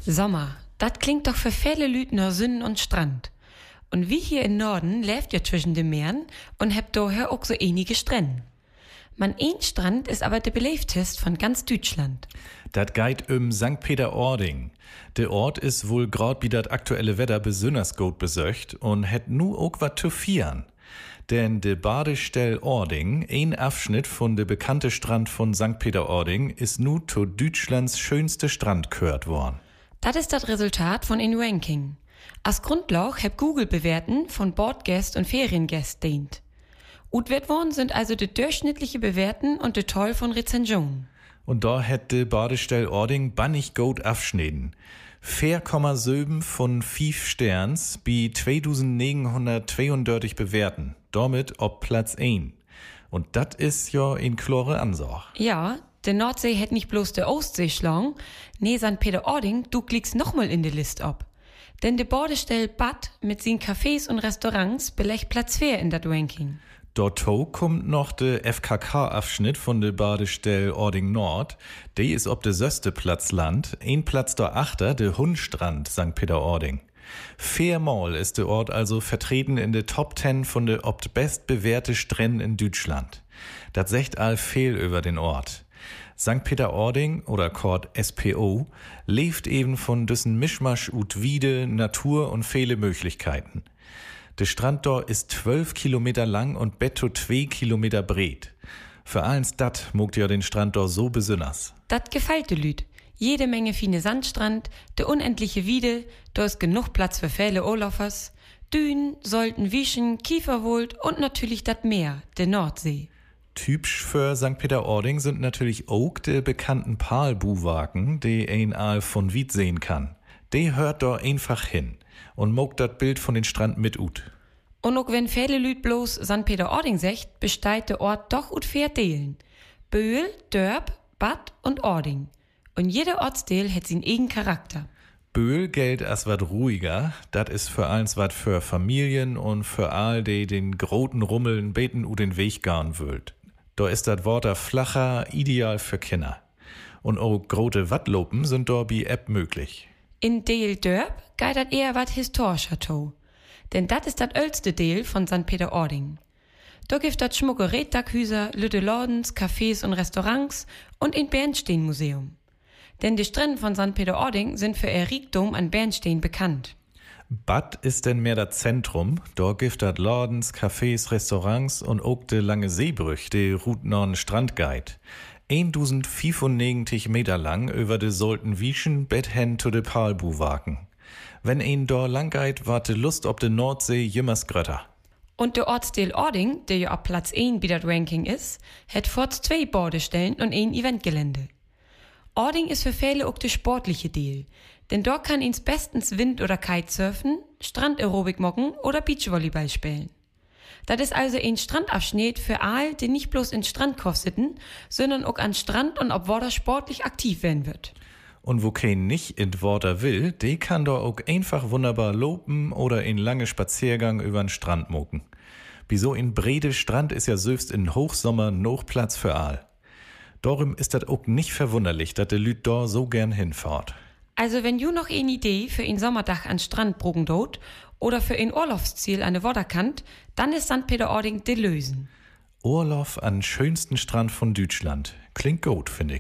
Sommer, das klingt doch für viele Lüt nach Sünden und Strand. Und wie hier im Norden lebt ihr zwischen den Meeren und habt daher auch so einige Strände. Man ein Strand ist aber der beleftest von ganz Deutschland. Dat geht St. Peter-Ording. Der Ort ist wohl grad wie dat aktuelle Wetter besonders gut besöcht und het nu auch wat zu fieren. Denn de Badestell Ording, ein Abschnitt von de bekannte Strand von St. Peter-Ording, ist nu zu Deutschlands schönste Strand gehört worden. Das ist das Resultat von ein Ranking. Als Grundlage hat Google bewerten von Bordgäst und Feriengäst dient. Utwert worden sind also die durchschnittliche Bewerten und die Toll von Rezensionen. Und da hätte Badestell Ording bannig gut abschnitten. 4,7 von 5 Sterns bei 2932 bewerten. Damit ob Platz 1. Und das ist ja in klare Ansage. Ja, der Nordsee hätt nicht bloß der Ostsee schlagen, nee, St. Peter-Ording, du klickst nochmal in die Liste ab. Denn der Badestell Bad mit seinen Cafés und Restaurants belegt Platz 4 in das Ranking. Dorto kommt noch der FKK-Abschnitt von der Badestell Ording Nord. Der ist ob der söste Platz Land. Ein Platz der Achter, der Hundstrand St. Peter-Ording. Viermal ist der Ort also vertreten in der Top 10 von der obt bestbewährte Strände in Deutschland. Das sagt all viel über den Ort. St. Peter-Ording oder Kort SPO lebt eben von dessen Mischmasch ut Wiede, Natur und viele Möglichkeiten. Der Strand dort ist 12 Kilometer lang und betto 2 Kilometer breit. Für allen dat mogt ja den Strand dort so besonders. Dat gefällt de Lüt. Jede Menge fine Sandstrand, der unendliche Wiede, da ist genug Platz für viele Urlaubers, Dünen, Solten, Wieschen, Kieferwald und natürlich dat Meer, der Nordsee. Typisch für St. Peter-Ording sind natürlich auch die bekannten Palbuwaken, die ein Aal von Wied sehen kann. Die hört da einfach hin und mogt dat Bild von den Strand mit ut. Und auch wenn viele Lüt bloß St. Peter-Ording secht, besteht der Ort doch ut 4 Delen. Böhl, Dörp, Bad und Ording. Und jeder Ortsdeel hat seinen eigenen Charakter. Böhl gilt als wat ruhiger, dat is für eins wat für Familien und für all die den groten Rummeln beten u den Weg gehen wölt. Da ist dat Wort flacher, ideal für Kinder. Und auch grote Wattlopen sind da bi App möglich. In Deel Dörp geht dat eher wat historischer to. Denn dat ist dat älteste Deel von St. Peter-Ording. Da gibt dat schmucke Reetdaghüser, lütte Lordens, Cafés und Restaurants und ein Bernstein-Museum. Denn die Strände von St. Peter-Ording sind für ihr Reichtum an Bernstein bekannt. Bad ist denn mehr das Zentrum. Da gibt dat Lordens, Cafés, Restaurants und auch de lange Seebrüch, de Route Norden Strandguide. 1095 Meter lang über de Solten Wieschen bet hen to de Palbuwaken. Wenn ein da lang geht, wart de Lust ob de Nordsee jimmers grötter. Und der Ortsdeel Ording, der ja ab Platz 1 bei dat Ranking ist, hat forts 2 Bordestellen und ein Eventgelände. Ording ist für viele auch der sportliche Deel, denn dort kann ins bestens Wind- oder Kitesurfen, Strandaerobik mocken oder Beachvolleyball spielen. Das ist also ein Strandabschnitt für all, die nicht bloß in Strandkorb sitzen, sondern auch an Strand und ob Water sportlich aktiv werden wird. Und wo kein nicht in Water will, die kann da auch einfach wunderbar lopen oder in lange Spaziergang übern Strand moken. Wie so in brede Strand ist ja selbst in Hochsommer noch Platz für all. Darum ist das auch nicht verwunderlich, dass der Lüt da so gern hinfahrt. Also wenn du noch eine Idee für ein Sommerdach an Strand brugen dort oder für ein Urlaubsziel an der Waterkant, dann ist St. Peter-Ording de Lösen. Urlaub an schönsten Strand von Deutschland. Klingt gut, finde ich.